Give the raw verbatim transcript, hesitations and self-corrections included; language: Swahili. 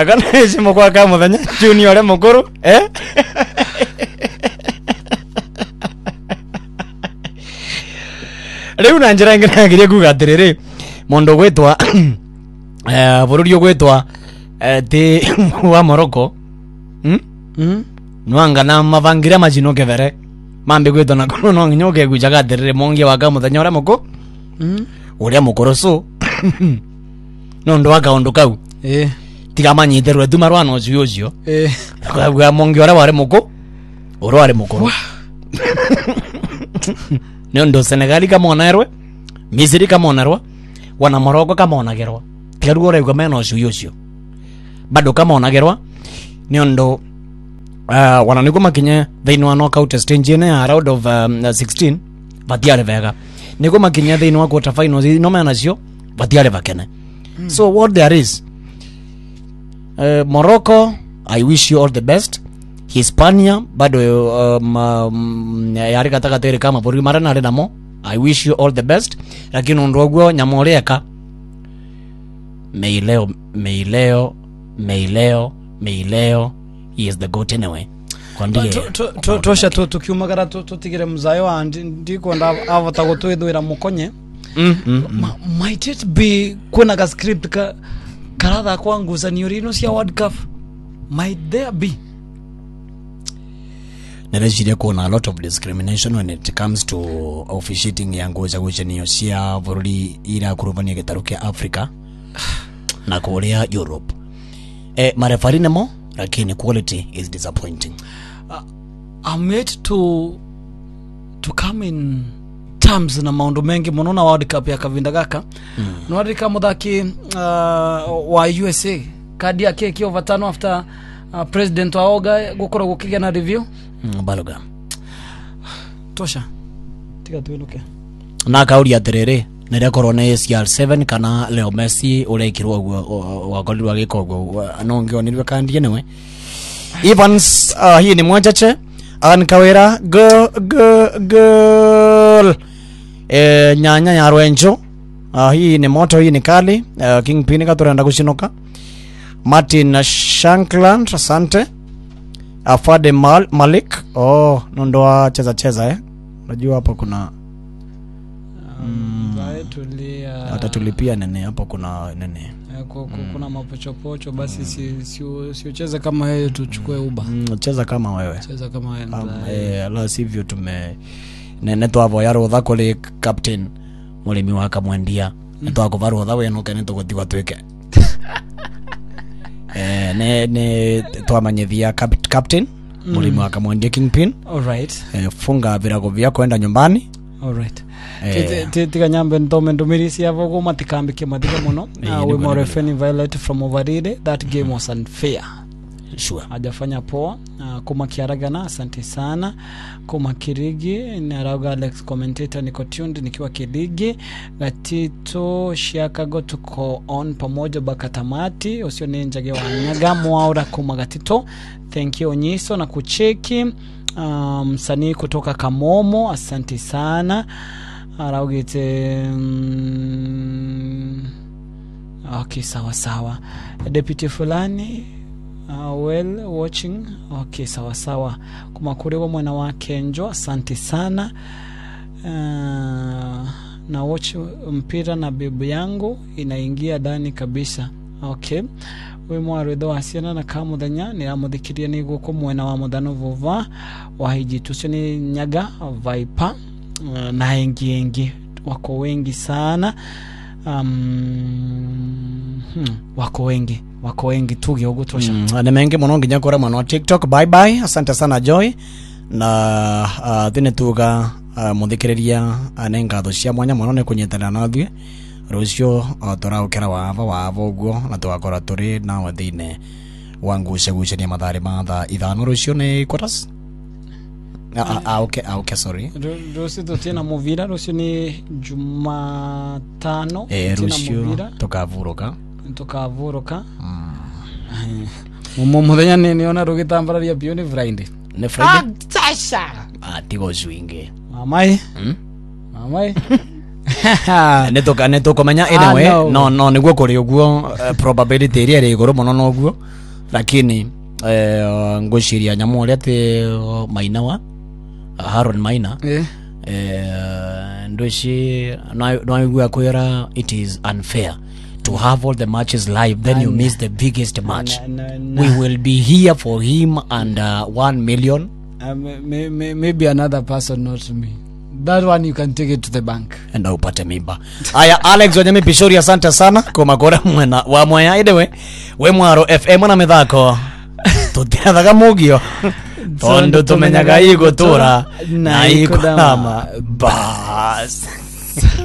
akana simo kwa kama muthenya junior le mukuru eh Leo na njira ngina ngirie kugatiriri mondo gwetwa eh bururi gwetwa eh ti wa Morocco hm mm nwanga na mavangira majino kevere mambe gwetwa na kono no nyoke gujaga tiriri monge waka muthenya ure muko mm ure mukuru so no ndo waka ondo kau eh tiga manyiterwe tu marwana ocio ocio eh kwa monge ore ware muko ore ware muko Nendo Senegali kama onerwe, Misiri kama onerwa, wana Morocco kama onagerwa. Tigarugo ore kwa meno ocio ocio. Bado kama onagerwa, nendo uh, wana niko makinye they no knockout stage ne round of um, sixteen vatiare vega. Niko makinye they no quarter finals no mena cio vatiare vakene. Mm. So what there is uh, Morocco, I wish you all the best. Hispania bado um, um, yari kataka tere kama pori marana le namo. I wish you all the best. Lakini ndogwo nyamoreka meileo meileo meileo meileo he is the goat anyway. Kwandie tosha to tukiumagara to tutigire muzayo andi ndiko nda avata gutwithwira mukonye. Mm, mm, mm. Ma, might it be kuna ka script ka karatha kwangu za niorino cia World Cup? Might there be? Nerejire kuna a lot of discrimination when it comes to officiating ya ngoja gwichenio cia bururi ira kurubania gitaruke Africa na Korea Europe. Eh marefari nemo lakini quality is disappointing. Uh, I'm yet to to come in terms na maundu mengi monona World Cup ya kavinda gaka. Mm. Nwadika muthaki uh, wa U S A kadi yake ki overturn after uh, president wa oga gukora gukigia na review. Mm, baloga tosha tiga tuinuke na kauri atiriri nere korone S R seven kana Leo Messi urekirwa wa goli wa gikogo anongeo nilwe kandi enewe Evans uh, hii ni mwachache an kawera go go girl eh nyanya ya Rwenjo uh, hii ni moto hii ni kali uh, Kingpin katurenda kushinoka Martin Shankland asante Afade Mal Malik oh ndo cheza cheza eh unajua hapo kuna mm, tulia atatulipia nene hapo kuna nene kuna mm. mapochopocho basi mm. si si si ucheze kama yeye tuchukue uba mm, cheza kama wewe cheza kama wewe um, eh la sivyo tume nene twavo yaro thakole captain mulimi wa kamwendia mm. netwako varo thawe no kene tugotiwa tweke eh ne ne twamanyithia cap, captain mm. mulimi wa kamwendia Kingpin. All right. Eh, funga virago vya kwenda nyumbani. All right. Eh tiga nyambe ndome ndomirisi yavo go matikambike madiga muno. We more Feni Violet from Overide. That game was unfair. Sure. Hajafanya poa. Uh, kuma Kiaragana asante sana. Kuma Kirigi na Raga Alex commentator niko tuned nikiwa Kirigi. Gatito Shiakago tuko on pamoja bakatamati. Osio nenjage wanyaga mwaura kuma Gatito. Thank you Onyiso na kucheki. Msanii um, kutoka Kamomo asante sana. Araugite um, okay sawa sawa. Deputy fulani uh, well watching okay sawa sawa. Kumakurewa mwana wa Kenjo asante sana. Uh, na watch mpira na bibi yangu inaingia ndani kabisa. Okay. We mwaredho asiana na kamuthenya ni amuthikiria ni guko mwena wa muthano vova wa hiji tucio ni Nyaga Viper uh, na engi engi wako wengi sana um, hmm, wako wengi wako wengi tuge ogutosha mm, ane mengi muno nginya kora mwana wa TikTok. Bye bye, asante sana Joy na uh, thine tuga uh, muthikiriria anengatho cia mwanya muno ne kunyitana na thwe rucio uh, toraukera wava wava uguo na twakora turi na wathine wangu segucenia mathare matha ithano rucio ni quarters ah ah okay ah okay sorry rucio tutina muvira rucio ni Jumatano eh rucio tukavuruka tukavuruka mumo muthenya ni niona rugitambararia bio ni Friday ni Friday ah tasha ah tigo swinge mamai hmm? mamai netoka netokomenya anyway no no niguo kuri uguo probability ria ri iguru muno no guo lakini eh ngushiria nyamu ria te Maina wa Haron Maina eh eh ndoshi no igua kwera it is unfair to have all the matches live then and you miss the biggest match. No, no, no. We will be here for him and uh, one million. Uh, may, may, maybe another person, not me. That one you can take it to the bank. And upate mimba. Aya Alex Wanyame Pishori asante sana kwa makora mwena wa mwaya idewe we Mwaro F M na methako tutiathaga mugio tondo tumenyaga igutura na ikudama bas.